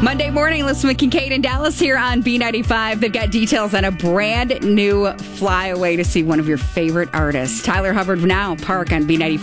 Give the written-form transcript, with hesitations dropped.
Monday morning, listen with Kincaid and Dallas here on B95. They've got details on a brand new flyaway to see one of your favorite artists. Tyler Hubbard now, Park on B95.